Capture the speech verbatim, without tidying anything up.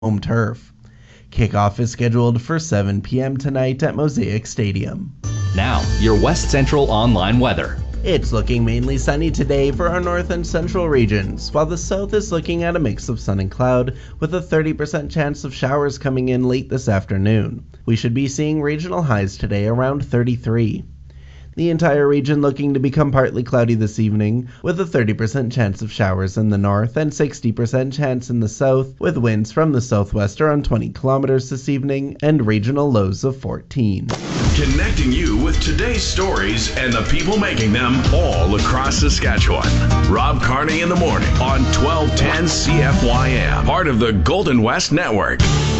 home turf. Kickoff is scheduled for seven p.m. tonight at Mosaic Stadium. Now, your West Central online weather. It's looking mainly sunny today for our north and central regions, while the south is looking at a mix of sun and cloud, with a thirty percent chance of showers coming in late this afternoon. We should be seeing regional highs today around thirty-three. The entire region looking to become partly cloudy this evening, with a thirty percent chance of showers in the north and sixty percent chance in the south, with winds from the southwest around twenty kilometers this evening and regional lows of fourteen. Connecting you with today's stories and the people making them all across Saskatchewan. Rob Carney in the morning on twelve ten C F Y M, part of the Golden West Network.